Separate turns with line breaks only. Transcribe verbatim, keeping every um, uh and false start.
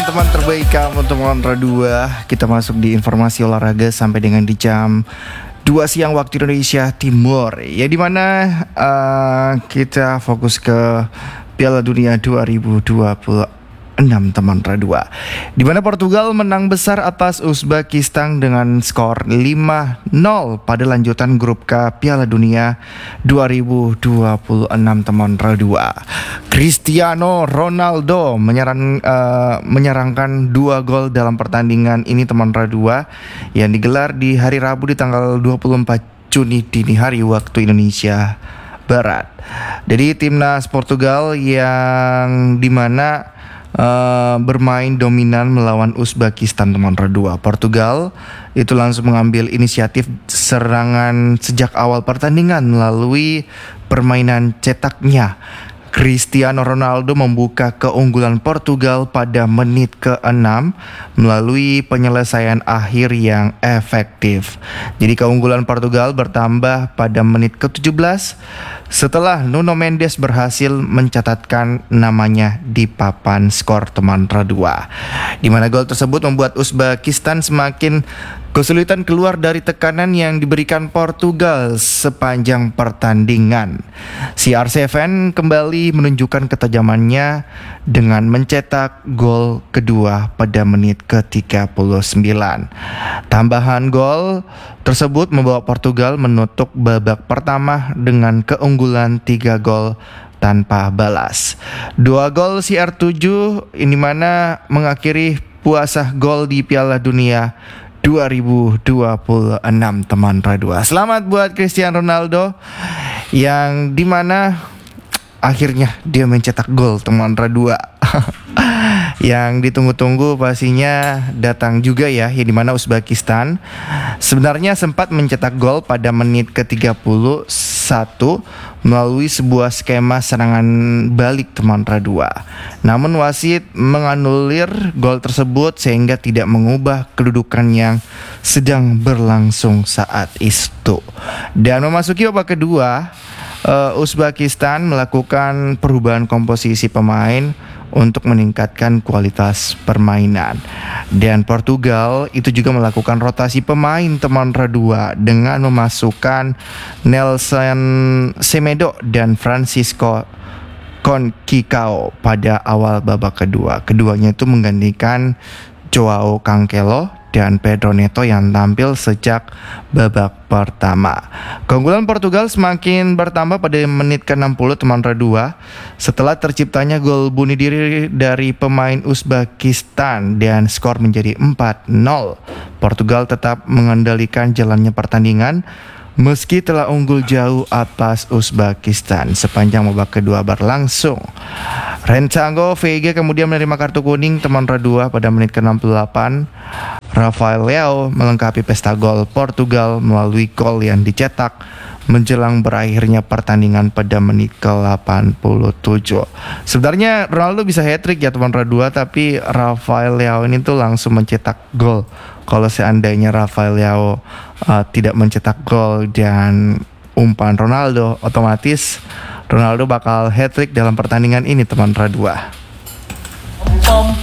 teman-teman terbaik kamu teman dua. Kita masuk di informasi olahraga sampai dengan di jam dua siang waktu Indonesia Timur. Ya dimana uh, kita fokus ke Piala Dunia dua ribu dua puluh enam teman dua. Di mana Portugal menang besar atas Uzbekistan dengan skor lima nol pada lanjutan grup K Piala Dunia dua ribu dua puluh enam teman dua. Cristiano Ronaldo menyerang, uh, menyerangkan dua gol dalam pertandingan ini teman dua yang digelar di hari Rabu di tanggal dua puluh empat Juni dini hari waktu Indonesia Barat. Jadi timnas Portugal yang dimana Uh, bermain dominan melawan Uzbekistan teman dua. Portugal itu langsung mengambil inisiatif serangan sejak awal pertandingan melalui permainan cetaknya. Cristiano Ronaldo membuka keunggulan Portugal pada menit keenam melalui penyelesaian akhir yang efektif. Jadi keunggulan Portugal bertambah pada menit ke tujuh belas setelah Nuno Mendes berhasil mencatatkan namanya di papan skor teman dua. Di mana gol tersebut membuat Uzbekistan semakin kesulitan keluar dari tekanan yang diberikan Portugal sepanjang pertandingan. C R tujuh kembali menunjukkan ketajamannya dengan mencetak gol kedua pada menit ke tiga puluh sembilan. Tambahan gol tersebut membawa Portugal menutup babak pertama dengan keunggulan tiga gol tanpa balas. Dua gol C R tujuh ini mana mengakhiri puasa gol di Piala Dunia dua ribu dua puluh enam teman dua. Selamat buat Cristiano Ronaldo yang dimana akhirnya dia mencetak gol teman dua. Yang ditunggu-tunggu pastinya datang juga ya, yang dimana Uzbekistan sebenarnya sempat mencetak gol pada menit ke tiga puluh satu melalui sebuah skema serangan balik teman dua. Namun wasit menganulir gol tersebut sehingga tidak mengubah kedudukan yang sedang berlangsung saat itu. Dan memasuki babak kedua, uh, Uzbekistan melakukan perubahan komposisi pemain untuk meningkatkan kualitas permainan. Dan Portugal itu juga melakukan rotasi pemain teman dua dengan memasukkan Nelson Semedo dan Francisco Conceição pada awal babak kedua. Keduanya itu menggantikan Joao Cancelo dan Pedro Neto yang tampil sejak babak pertama. Keunggulan Portugal semakin bertambah pada menit ke enam puluh teman dua setelah terciptanya gol bunuh diri dari pemain Uzbekistan dan skor menjadi empat nol. Portugal tetap mengendalikan jalannya pertandingan meski telah unggul jauh atas Uzbekistan sepanjang babak kedua berlangsung. Renato Veiga kemudian menerima kartu kuning teman dua pada menit ke enam puluh delapan. Rafael Leao melengkapi pesta gol Portugal melalui gol yang dicetak menjelang berakhirnya pertandingan pada menit ke delapan puluh tujuh. Sebenarnya Ronaldo bisa hat-trick ya teman dua, tapi Rafael Leao ini tuh langsung mencetak gol. Kalau seandainya Rafael Leao uh, tidak mencetak gol dan umpan Ronaldo, otomatis Ronaldo bakal hat-trick dalam pertandingan ini teman dua.